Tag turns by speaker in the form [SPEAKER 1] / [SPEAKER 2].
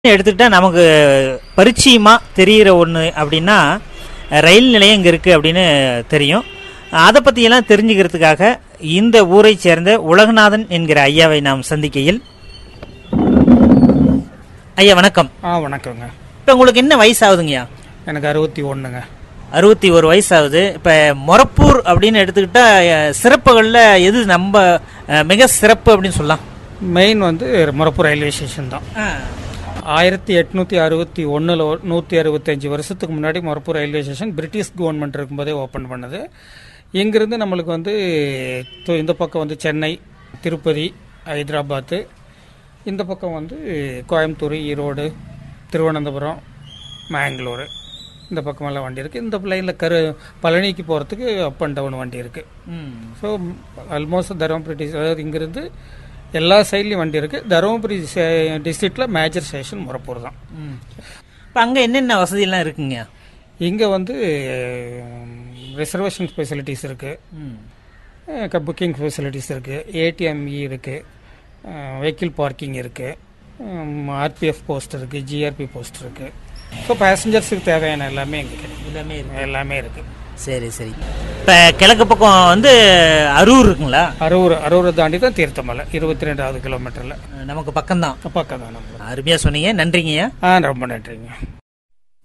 [SPEAKER 1] எடுத்துக்கிட்டா நமக்கு பரிச்சயமா தெரிகிற ஒன்று அப்படின்னா ரயில் நிலையம் இங்கே இருக்குது அப்படின்னு தெரியும். அதை பற்றியெல்லாம் தெரிஞ்சுக்கிறதுக்காக இந்த ஊரை சேர்ந்த உலகநாதன் என்கிற ஐயாவை நாம் சந்திக்கையில், ஐயா வணக்கம்.
[SPEAKER 2] வணக்கங்க.
[SPEAKER 1] இப்போ உங்களுக்கு என்ன வயசு ஆகுதுங்கய்யா?
[SPEAKER 2] எனக்கு 61ங்க.
[SPEAKER 1] 61 வயசாகுது. இப்போ மொரப்பூர் அப்படின்னு எடுத்துக்கிட்டா சிறப்புகளில் எது நம்ம மிக சிறப்பு அப்படின்னு சொல்லலாம்?
[SPEAKER 2] மெயின் மொரப்பூர் ரயில்வே ஸ்டேஷன் தான். 1861 165 வருஷத்துக்கு முன்னாடி Morappur railway station British government இருக்கும்போதே ஓப்பன் பண்ணது. இங்கிருந்து நம்மளுக்கு இந்த பக்கம் சென்னை, திருப்பதி, ஹைதராபாத்து, இந்த பக்கம் கோயம்புத்தூர், ஈரோடு, திருவனந்தபுரம், மேங்களூர், இந்த பக்கமெல்லாம் வண்டி இருக்குது. இந்த லைனில் பழனிக்கு போகிறதுக்கு அப் அண்ட் டவுன் வண்டி இருக்குது. ஸோ ஆல்மோஸ்ட் தருமபுரி அதாவது இங்கிருந்து எல்லா சைட்லேயும் வண்டி இருக்குது. தருமபுரி டிஸ்ட்ரிக்டில் மேஜர் ஸ்டேஷன் மொரப்பூர் தான்.
[SPEAKER 1] இப்போ அங்கே என்னென்ன வசதியெல்லாம் இருக்குங்க?
[SPEAKER 2] இங்கே ரிசர்வேஷன் ஃபெசிலிட்டிஸ் இருக்குது, புக்கிங் ஃபெசிலிட்டிஸ் இருக்குது, ஏடிஎம்இ இருக்குது, வெஹிக்கிள் பார்க்கிங் இருக்குது, ஆர்பிஎஃப் போஸ்ட் இருக்குது, ஜிஆர்பி போஸ்ட் இருக்குது. ஸோ பேசஞ்சர்ஸுக்கு தேவையான எல்லாமே இங்கே கிடைக்கும். எல்லாமே இருக்குது.
[SPEAKER 1] சரி சரி. இப்போ கிழக்கு பக்கம் அரூர் இருக்குங்களா?
[SPEAKER 2] அரூரை தாண்டி தான் தீர்த்தமலை, 22வது கிலோமீட்டரில்.
[SPEAKER 1] நமக்கு பக்கம் தான்.
[SPEAKER 2] நம்ம
[SPEAKER 1] அருமையாக சொன்னீங்க. நன்றிங்கய்யா.
[SPEAKER 2] ரொம்ப நன்றிங்க.